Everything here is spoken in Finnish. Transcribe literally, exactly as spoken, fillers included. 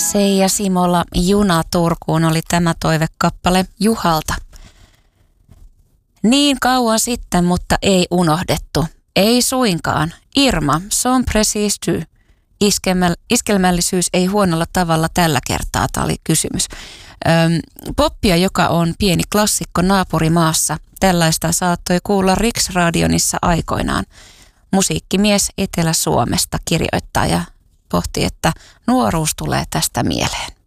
Seija Simola, Juna Turkuun oli tämä toivekappale Juhalta. Niin kauan sitten, mutta ei unohdettu. Ei suinkaan. Irma, son precis du. Iskelmäl- iskelmällisyys ei huonolla tavalla tällä kertaa, tämä oli kysymys. Öm, poppia, joka on pieni klassikko naapurimaassa. Tällaista saattoi kuulla Riksradionissa aikoinaan. Musiikkimies Etelä-Suomesta kirjoittaa ja pohti, että nuoruus tulee tästä mieleen.